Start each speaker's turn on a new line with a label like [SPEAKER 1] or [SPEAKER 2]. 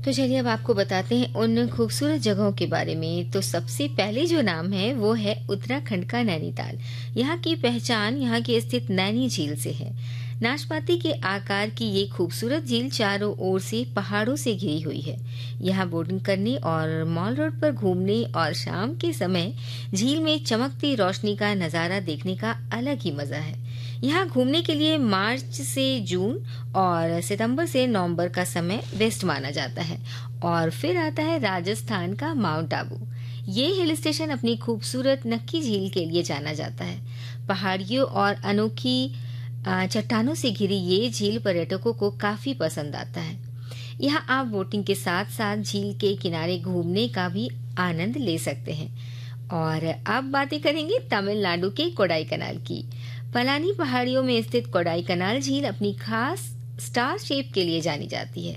[SPEAKER 1] तो चलिए अब आपको बताते हैं उन खूबसूरत जगहों के बारे में। तो सबसे पहले जो नाम है वो है उत्तराखंड का नैनीताल। यहाँ की पहचान यहाँ की स्थित नैनी झील से है। नाशपाती के आकार की ये खूबसूरत झील चारों ओर से पहाड़ों से घिरी हुई है। यहाँ बोटिंग करने और मॉल रोड पर घूमने और शाम के समय झील में चमकती रोशनी का नजारा देखने का अलग ही मजा है। यहाँ घूमने के लिए मार्च से जून और सितंबर से नवंबर का समय बेस्ट माना जाता है। और फिर आता है राजस्थान का माउंट आबू। ये हिल स्टेशन अपनी खूबसूरत नक्की झील के लिए जाना जाता है। पहाड़ियों और अनोखी चट्टानों से घिरी ये झील पर्यटकों को काफी पसंद आता है। यहाँ आप बोटिंग के साथ साथ झील के किनारे घूमने का भी आनंद ले सकते हैं। और अब बातें करेंगे तमिलनाडु के कोडाईकनाल की। पलानी पहाड़ियों में स्थित कोडाईकनाल झील अपनी खास स्टार शेप के लिए जानी जाती है।